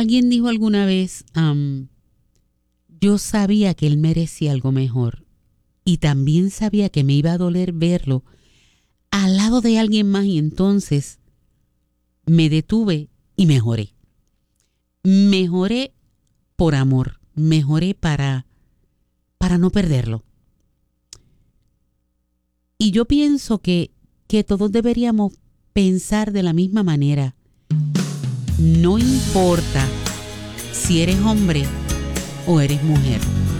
Alguien dijo alguna vez, yo sabía que él merecía algo mejor y también sabía que me iba a doler verlo al lado de alguien más, y entonces me detuve y mejoré. Mejoré por amor, mejoré para no perderlo. Y yo pienso que todos deberíamos pensar de la misma manera. No importa si eres hombre o eres mujer.